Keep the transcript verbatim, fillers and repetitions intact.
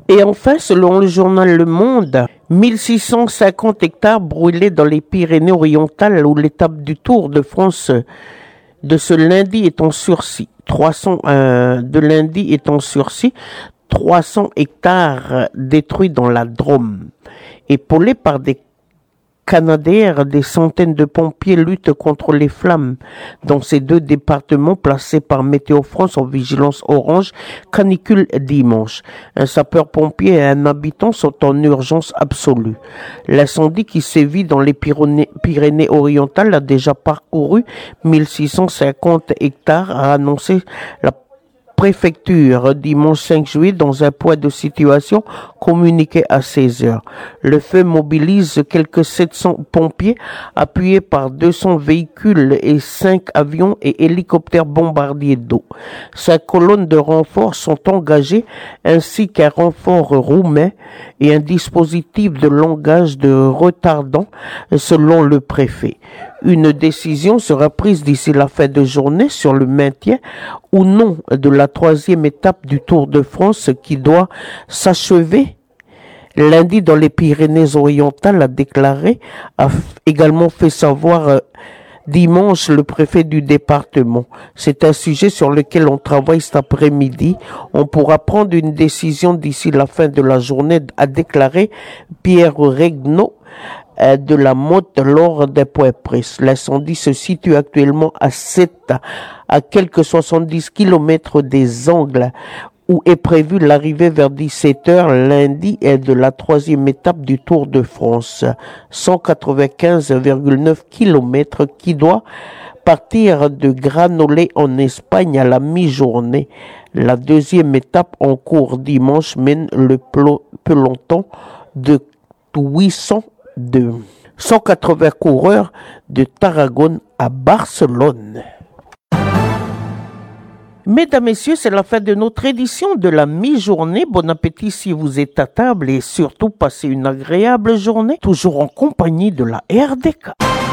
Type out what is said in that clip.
Et enfin, selon le journal Le Monde, mille six cent cinquante hectares brûlés dans les Pyrénées-Orientales où l'étape du Tour de France de ce lundi est en sursis. trois cents euh, de lundi est en sursis. trois cents hectares détruits dans la Drôme. Épaulés par des Canadair, des centaines de pompiers luttent contre les flammes dans ces deux départements placés par Météo France en vigilance orange, canicule dimanche. Un sapeur-pompier et un habitant sont en urgence absolue. L'incendie qui sévit dans les Pyrénées-Orientales a déjà parcouru mille six cent cinquante hectares, a annoncé la préfecture dimanche cinq juillet dans un point de situation communiqué à seize heures. Le feu mobilise quelques sept cents pompiers appuyés par deux cents véhicules et cinq avions et hélicoptères bombardiers d'eau. Cinq colonnes de renforts sont engagées ainsi qu'un renfort roumain et un dispositif de langage de retardant selon le préfet. Une décision sera prise d'ici la fin de journée sur le maintien ou non de la troisième étape du Tour de France qui doit s'achever lundi dans les Pyrénées-Orientales, a déclaré, a également fait savoir euh, dimanche le préfet du département. C'est un sujet sur lequel on travaille cet après-midi. On pourra prendre une décision d'ici la fin de la journée, a déclaré Pierre Regnault de la Motte lors d'un point presse. L'incendie se situe actuellement à sept à quelques soixante-dix kilomètres des Angles où est prévue l'arrivée vers dix-sept heures lundi et de la troisième étape du Tour de France. cent quatre-vingt-quinze virgule neuf kilomètres qui doit partir de Granollers en Espagne à la mi-journée. La deuxième étape en cours dimanche mène le peloton de huit cents de cent quatre-vingts coureurs de Tarragone à Barcelone. Mesdames, Messieurs, c'est la fin de notre édition de la mi-journée. Bon appétit si vous êtes à table et surtout passez une agréable journée, toujours en compagnie de la R D K.